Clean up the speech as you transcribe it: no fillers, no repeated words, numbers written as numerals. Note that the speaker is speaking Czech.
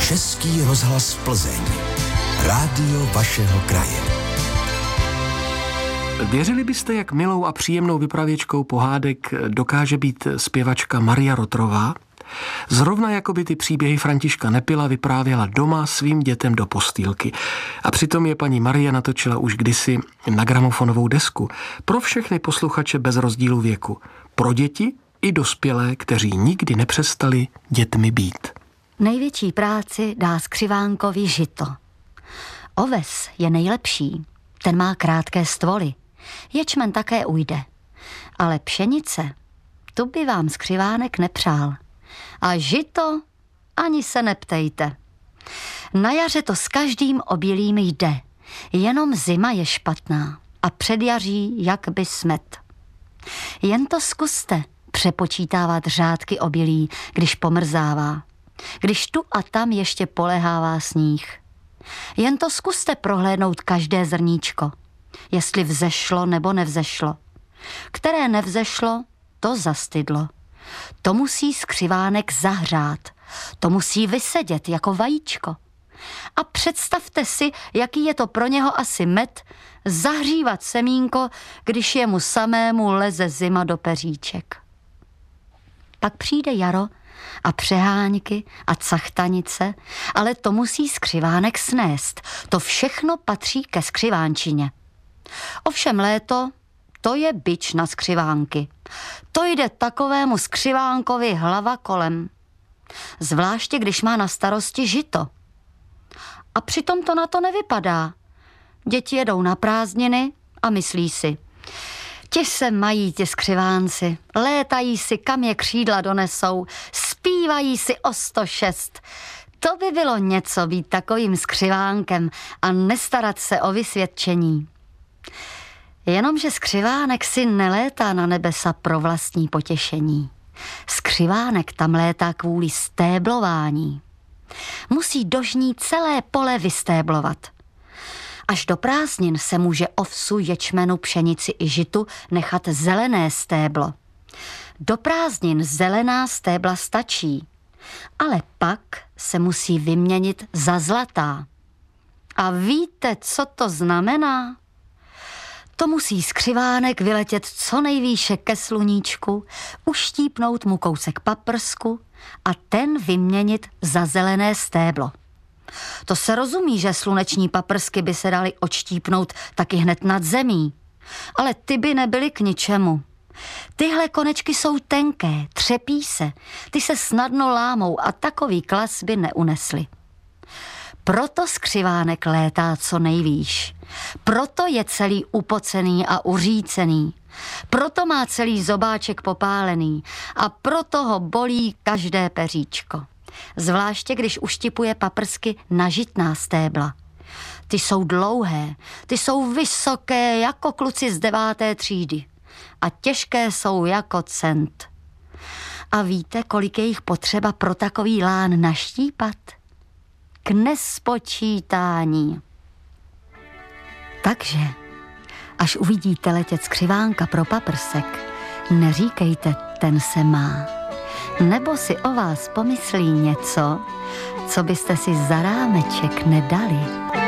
Český rozhlas Plzeň. Rádio vašeho kraje. Věřili byste, jak milou a příjemnou vypravěčkou pohádek dokáže být zpěvačka Maria Rotrová? Zrovna jako by ty příběhy Františka Nepila vyprávěla doma svým dětem do postýlky. A přitom je paní Marie natočila už kdysi na gramofonovou desku pro všechny posluchače bez rozdílu věku. Pro děti i dospělé, kteří nikdy nepřestali dětmi být. Největší práci dá skřivánkovi žito. Oves je nejlepší, ten má krátké stvoly. Ječmen také ujde. Ale pšenice, tu by vám skřivánek nepřál. A žito ani se neptejte. Na jaře to s každým obilím jde, jenom zima je špatná a předjaří jak by smet. Jen to zkuste přepočítávat řádky obilí, když pomrzává, když tu a tam ještě polehává sníh. Jen to zkuste prohlédnout každé zrníčko, jestli vzešlo nebo nevzešlo. Které nevzešlo, to zastydlo. To musí skřivánek zahřát, to musí vysedět jako vajíčko. A představte si, jaký je to pro něho asi med zahřívat semínko, když jemu samému leze zima do peříček. Pak přijde jaro a přeháňky a cachtanice, ale to musí skřivánek snést. To všechno patří ke skřivánčině. Ovšem léto, to je bič na skřivánky. To jde takovému skřivánkovi hlava kolem. Zvláště, když má na starosti žito. A přitom to na to nevypadá. Děti jedou na prázdniny a myslí si, ti se mají ti skřivánci, létají si, kam je křídla donesou, zpívají si o 106. To by bylo něco být takovým skřivánkem a nestarat se o vysvědčení. Jenomže skřivánek si nelétá na nebesa pro vlastní potěšení. Skřivánek tam létá kvůli stéblování. Musí do žní celé pole vystéblovat. Až do prázdnin se může ovsu, ječmenu, pšenici i žitu nechat zelené stéblo. Do prázdnin zelená stébla stačí, ale pak se musí vyměnit za zlatá. A víte, co to znamená? To musí skřivánek vyletět co nejvýše ke sluníčku, uštípnout mu kousek paprsku a ten vyměnit za zelené stéblo. To se rozumí, že sluneční paprsky by se daly odštípnout taky hned nad zemí, ale ty by nebyly k ničemu. Tyhle konečky jsou tenké, třepí se, ty se snadno lámou a takový klas by neunesly. Proto skřivánek létá co nejvýš. Proto je celý upocený a uřícený. Proto má celý zobáček popálený a proto ho bolí každé peříčko. Zvláště, když uštipuje paprsky na žitná stébla. Ty jsou dlouhé, ty jsou vysoké jako kluci z 9. třídy a těžké jsou jako cent. A víte, kolik je jich potřeba pro takový lán naštípat? K nespočítání. Takže, až uvidíte letět skřivánka pro paprsek, neříkejte, ten se má. Nebo si o vás pomyslí něco, co byste si za rámeček nedali.